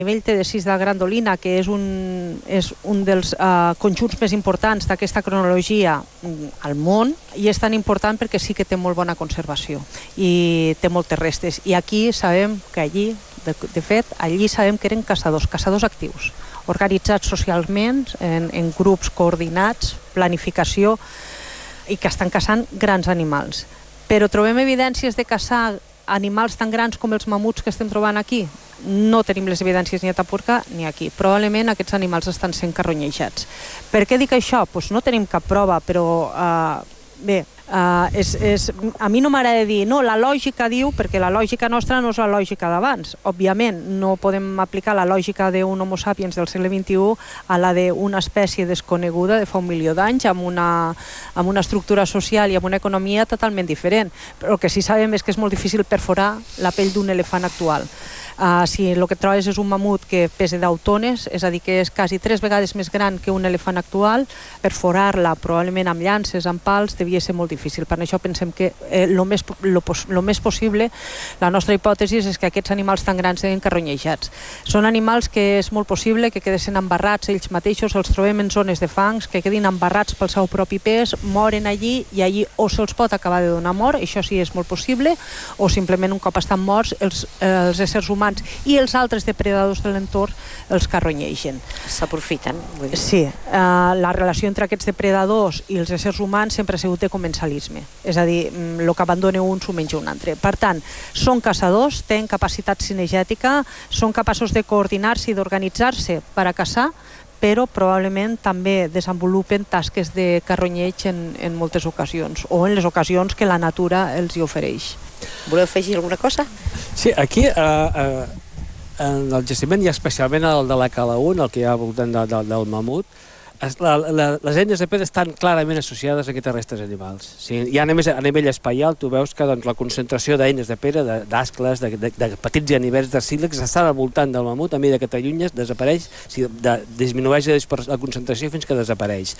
A nivell TD6 de la Grandolina, que és un dels conjunts més importants d'aquesta cronologia al món, i és tan important perquè sí que té molt bona conservació i té moltes restes. I aquí sabem que allí, de fet, allí sabem que eren caçadors actius, organitzats socialment, en grups coordinats, planificació, i que estan caçant grans animals. Però trobem evidències de caçar animals tan grans com els mamuts que estem trobant aquí? No tenim les evidències ni a Tapurca ni aquí. Probablement aquests animals estan sent carronyejats. Per què dic això? Doncs no tenim cap prova, però bé, a mi no m'agrada dir, no, la lògica diu, perquè la lògica nostra no és la lògica d'abans. Òbviament, no podem aplicar la lògica d'un Homo sapiens del segle XXI a la d'una espècie desconeguda de fa 1 milió d'anys, amb una estructura social i amb una economia totalment diferent. Però el que sí sabem és que és molt difícil perforar la pell d'un elefant actual. Si el que trobes és un mamut que pesa 10 tones, és a dir, que és quasi 3 vegades més gran que un elefant actual, perforar-la probablement amb llances, amb pals, devia ser molt difícil. Per això pensem que el més possible, la nostra hipòtesi és que aquests animals tan grans siguin carronyejats. Són animals que és molt possible que quedessin embarrats ells mateixos, els trobem en zones de fangs, que quedin embarrats pel seu propi pes, moren allí i allí o se'ls pot acabar de donar mort, això sí és molt possible, o simplement un cop estan morts els éssers humans i els altres depredadors de l'entorn els carronyegen. S'aprofiten. Sí, la relació entre aquests depredadors i els éssers humans sempre ha sigut de comensalisme, és a dir, el que abandona un s'ho menja un altre. Per tant, són caçadors, tenen capacitat cinegètica, són capaços de coordinar-se i d'organitzar-se per a caçar, però probablement també desenvolupen tasques de carronyeig en moltes ocasions, o en les ocasions que la natura els hi ofereix. Voleu afegir alguna cosa? Sí, aquí en el jaciment, i especialment el de la Cala 1, el que hi ha al voltant del mamut, les eines de pedra estan clarament associades a aquestes restes animals. Ja a nivell espaial tu veus que la concentració d'eines de pedra, d'ascles, de petits ganivets, de sílex, estan al voltant del mamut, a mesura que t'allunyes, desapareix, disminueix la concentració fins que desapareix.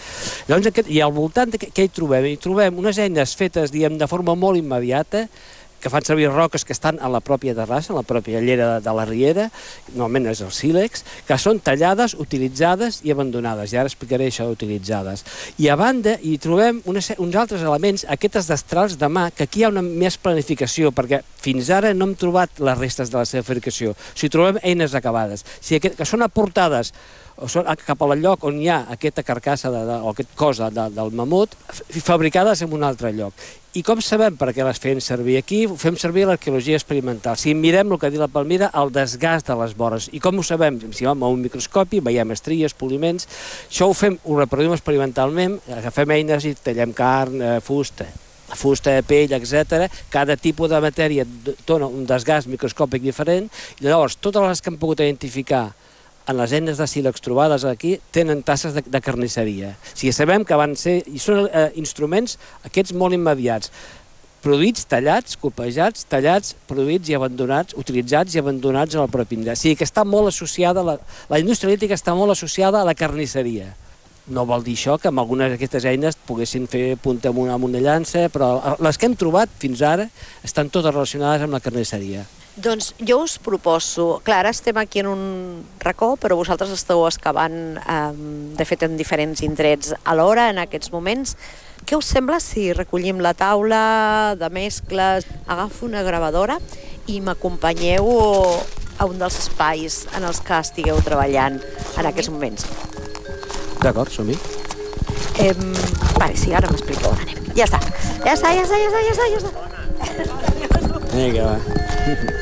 I al voltant què hi trobem? Hi trobem unes eines fetes, diguem, de forma molt immediata, que fan servir roques que estan a la pròpia terrassa, a la pròpia llera de la riera, normalment és el sílex, que són tallades, utilitzades i abandonades. I ara explicaré això d'utilitzades. I a banda hi trobem uns altres elements, aquestes destrals de mà, que aquí hi ha una més planificació, perquè fins ara no hem trobat les restes de la seva fabricació. O sigui, trobem eines acabades. O sigui, que són aportades cap al lloc on hi ha aquesta carcassa o aquest cos del mamut, fabricades en un altre lloc. I com sabem per què les fem servir aquí? Ho fem servir a l'arqueologia experimental. Si mirem el que diu la Palmira, el desgast de les vores. I com ho sabem? Si vam a un microscopi, veiem estries, poliments. Això ho reproduïm experimentalment, agafem eines i tallem carn, fusta, pell, etc. Cada tipus de matèria dona un desgast microscòpic diferent. I llavors, totes les que hem pogut identificar en les eines de sílex trobades aquí tenen tasses de carnisseria. O sigui, sabem que van ser, i són instruments aquests molt immediats, produïts, tallats, colpejats, tallats, produïts i abandonats, utilitzats i abandonats en el propi indret. O sigui, que està molt associada, la indústria lítica està molt associada a la carnisseria. No vol dir això que amb algunes d'aquestes eines poguessin fer punta amb una llança, però les que hem trobat fins ara estan totes relacionades amb la carnisseria. Doncs jo us proposo, clar, ara estem aquí en un racó, però vosaltres esteu excavant, de fet, en diferents indrets alhora, en aquests moments. Què us sembla si recollim la taula de mescles, agafo una gravadora i m'acompanyeu a un dels espais en els que estigueu treballant en aquests moments? D'acord, som-hi. Vale, sí, ara m'expliqueu on anem. Ja està. Vinga, va.